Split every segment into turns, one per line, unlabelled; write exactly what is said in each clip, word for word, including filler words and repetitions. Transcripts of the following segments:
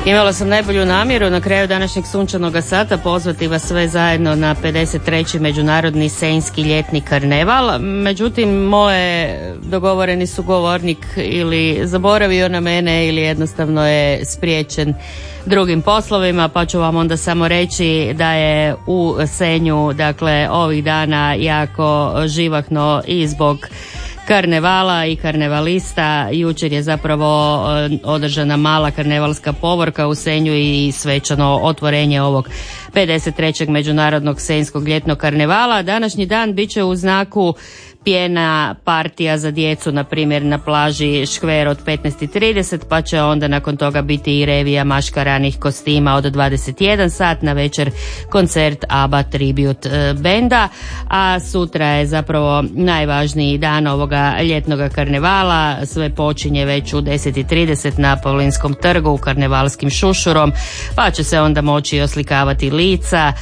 Imala sam najbolju namjeru na kraju današnjeg sunčanog sata pozvati vas sve zajedno na pedeset treći Međunarodni Senjski ljetni karneval. Međutim, moje dogovoreni sugovornik ili zaboravio na mene ili jednostavno je spriječen drugim poslovima, pa ću vam onda samo reći da je u Senju, dakle, ovih dana jako živahno i zbog karnevala i karnevalista. Jučer je zapravo održana mala karnevalska povorka u Senju i svečano otvorenje ovog pedeset trećeg Međunarodnog Senjskog ljetnog karnevala. Današnji dan bit će u znaku pjena partija za djecu, na primjer na plaži Škver od petnaest i trideset, pa će onda nakon toga biti i revija maškaranih kostima od dvadeset jedan sat, na večer koncert ABBA Tribute benda, a sutra je zapravo najvažniji dan ovoga ljetnoga karnevala. Sve počinje već u deset i trideset na Pavlinskom trgu karnevalskim šušurom, pa će se onda moći oslikavati lica.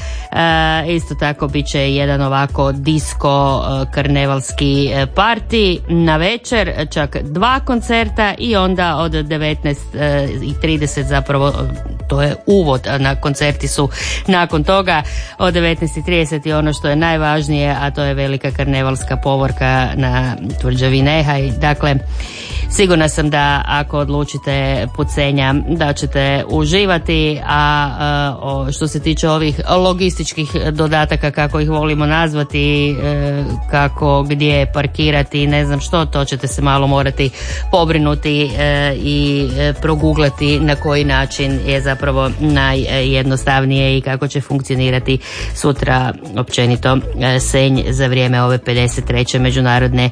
E, isto tako bit će jedan ovako disko karnevalski parti na večer, čak dva koncerta i onda od devetnaest i trideset zapravo to je uvod, a na koncerti su nakon toga od devetnaest i trideset i ono što je najvažnije, a to je velika karnevalska povorka na tvrđavi Nehaj. Dakle, sigurna sam da ako odlučite put Senja da ćete uživati, a, a o, što se tiče ovih logističkih dodataka, kako ih volimo nazvati, e, kako gdje parkirati, ne znam što, to ćete se malo morati pobrinuti e, i e, proguglati na koji način je zapravo najjednostavnije i kako će funkcionirati sutra općenito e, Senj za vrijeme ove pedeset treće Međunarodne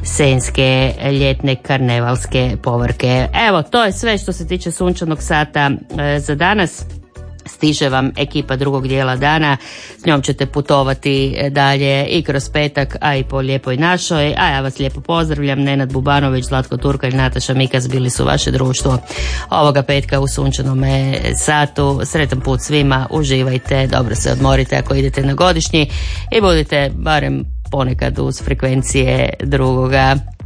Senjske ljetne karnevalske povorke. Evo, to je sve što se tiče sunčanog sata e, za danas. Stiže vam ekipa drugog dijela dana, s njom ćete putovati dalje i kroz petak, a i po lijepoj našoj, a ja vas lijepo pozdravljam. Nenad Bubanović, Zlatko Turkalj, Nataša Mikas bili su vaše društvo ovoga petka u sunčanom satu. Sretan put svima, uživajte, dobro se odmorite ako idete na godišnji i budite barem ponekad uz frekvencije drugoga.